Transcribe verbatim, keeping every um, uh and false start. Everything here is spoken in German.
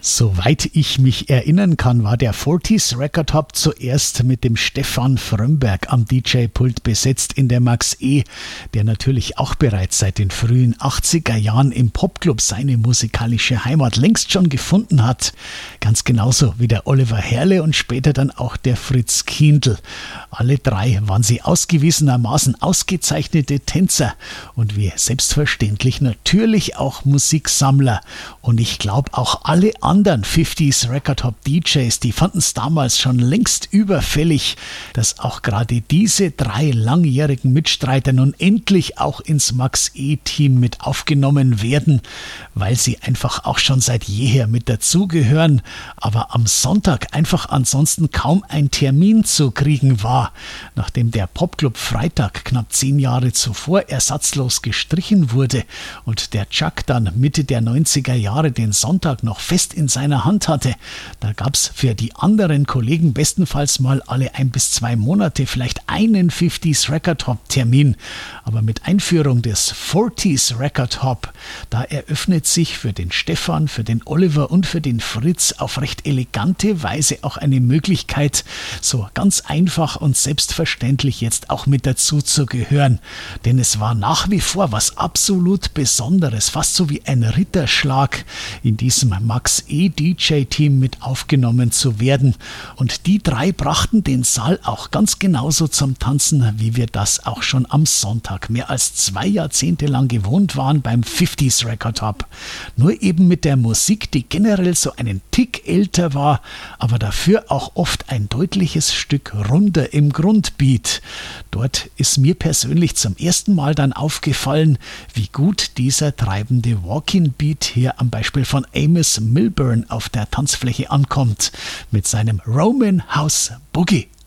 Soweit ich mich erinnern kann, war der vierziger Record Hub zuerst mit dem Stefan Frömberg am D J-Pult besetzt in der Max E, der natürlich auch bereits seit den frühen achtziger Jahren im Popclub seine musikalische Heimat längst schon gefunden hat. Ganz genauso wie der Oliver Herrle und später dann auch der Fritz Kiendl. Alle drei waren sie ausgewiesenermaßen ausgezeichnete Tänzer und wir selbstverständlich natürlich auch Musiksammler. Und ich glaube auch alle anderen fünfziger Record Hop D Js, die fanden es damals schon längst überfällig, dass auch gerade diese drei langjährigen Mitstreiter nun endlich auch ins Max E-Team mit aufgenommen werden, weil sie einfach auch schon seit jeher mit dazugehören, aber am Sonntag einfach ansonsten kaum ein Termin zu kriegen war. Nachdem der Popclub Freitag knapp zehn Jahre zuvor ersatzlos gestrichen wurde und der Chuck dann Mitte der neunziger Jahre den Sonntag noch fest in seiner Hand hatte, da gab es für die anderen Kollegen bestenfalls mal alle ein bis zwei Monate vielleicht einen fünfziger Record Hop Termin. Aber mit Einführung des vierziger Record Hop, da eröffnet sich für den Stefan, für den Oliver und für den Fritz auf recht elegante Weise auch eine Möglichkeit, so ganz einfach und selbstverständlich jetzt auch mit dazu zu gehören. Denn es war nach wie vor was absolut Besonderes, fast so wie ein Ritterschlag, in diesem Max E-D J-Team mit aufgenommen zu werden. Und die drei brachten den Saal auch ganz genauso zum Tanzen, wie wir das auch schon am Sonntag mehr als zwei Jahrzehnte lang gewohnt waren beim fünfziger Record Hop. Nur eben mit der Musik, die generell so einen Tick älter war, aber dafür auch oft ein deutliches Stück runder im Grundbeat. Dort ist mir persönlich zum ersten Mal dann aufgefallen, wie gut dieser treibende Walk-in-Beat hier am Beispiel von Amos Milburn auf der Tanzfläche ankommt, mit seinem Roman House Boogie.